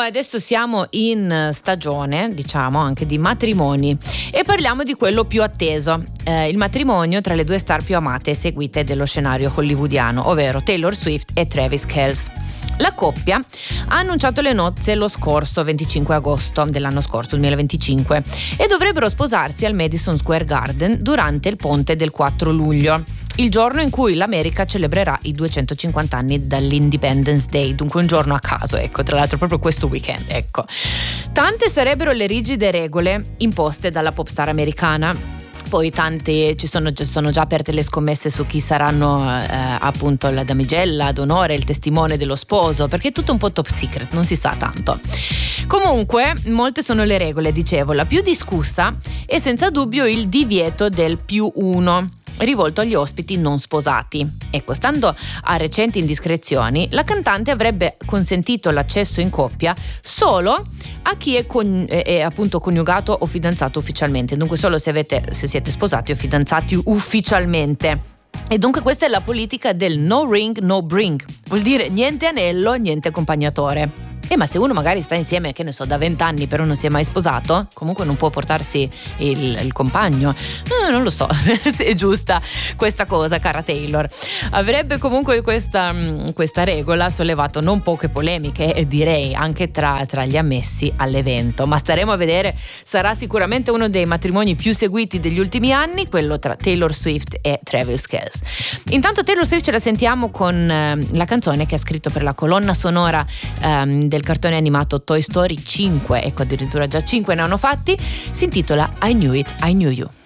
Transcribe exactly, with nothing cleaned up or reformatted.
noi adesso siamo in stagione, diciamo, anche di matrimoni e parliamo di quello più atteso, eh, il matrimonio tra le due star più amate e seguite dello scenario hollywoodiano, ovvero Taylor Swift e Travis Kelce. La coppia ha annunciato le nozze lo scorso venticinque agosto dell'anno scorso, duemilaventicinque, e dovrebbero sposarsi al Madison Square Garden durante il ponte del quattro luglio, il giorno in cui l'America celebrerà i duecentocinquanta anni dall'Independence Day, dunque un giorno a caso, ecco, tra l'altro proprio questo weekend, ecco. Tante sarebbero le rigide regole imposte dalla popstar americana. Poi tante ci sono, sono già aperte le scommesse su chi saranno eh, appunto la damigella d'onore, il testimone dello sposo, perché è tutto un po' top secret, non si sa tanto. Comunque molte sono le regole, dicevo. La più discussa è senza dubbio il divieto del più uno, rivolto agli ospiti non sposati. Ecco, stando a recenti indiscrezioni, la cantante avrebbe consentito l'accesso in coppia solo a chi è, con, è, è appunto coniugato o fidanzato ufficialmente, dunque solo se, avete, se siete sposati o fidanzati ufficialmente. E dunque questa è la politica del no ring, no bring, vuol dire niente anello, niente accompagnatore. Eh, ma se uno magari sta insieme, che ne so, da vent'anni però non si è mai sposato, comunque non può portarsi il, il compagno. Eh, non lo so se è giusta questa cosa, cara Taylor. Avrebbe comunque questa, questa regola sollevato non poche polemiche, e direi anche tra, tra gli ammessi all'evento. Ma staremo a vedere, sarà sicuramente uno dei matrimoni più seguiti degli ultimi anni, quello tra Taylor Swift e Travis Kelce. Intanto Taylor Swift ce la sentiamo con eh, la canzone che ha scritto per la colonna sonora ehm, del cartone animato Toy Story cinque, ecco, addirittura già cinque ne hanno fatti. Si intitola I Knew It, I Knew You.